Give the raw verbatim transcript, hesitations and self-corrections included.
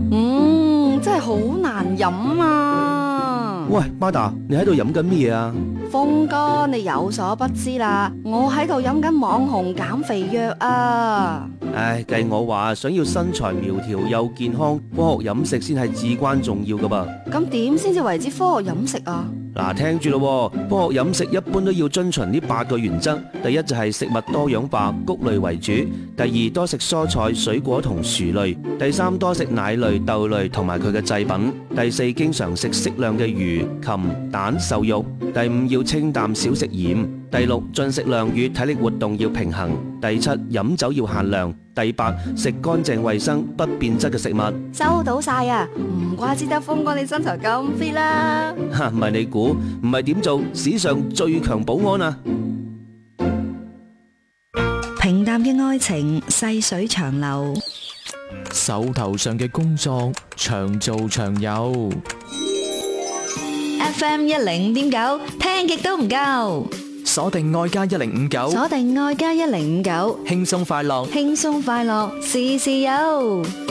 嗯，真係好難飲啊！ 喂，巴達，你喺度飲緊乜嘢啊？ 峰哥，你有所不知啦，我喺度飲緊網紅減肥藥啊！ 唉，計我話，想要身材苗條又健康，科學飲食先係至關重要噶噃。 咁點先至為之科學飲食啊？ 嗱，聽住咯，科學飲食一般都要遵循呢八個原則。第一就係食物多樣化，穀類為主；第二多食蔬菜、水果同薯類；第三多食奶類、豆類同埋佢嘅製品；第四經常食適量嘅魚、禽、蛋、瘦肉；第五要清淡少食鹽；第六進食量與體力活動要平衡；第七飲酒要限量；第八食乾淨衛生不變質嘅食物。 收到晒啊！唔怪之得峰哥你身材咁 fit 啦。 哈，唔係你估，唔係點做史上最強保安啊！ 平淡嘅愛情細水長流， 手頭上嘅工作長做長有。 F M 一零五點九聽極都唔夠， 鎖定愛加一零五九， 鎖定愛加一零五九， 輕鬆快樂， 輕鬆快樂，事事有。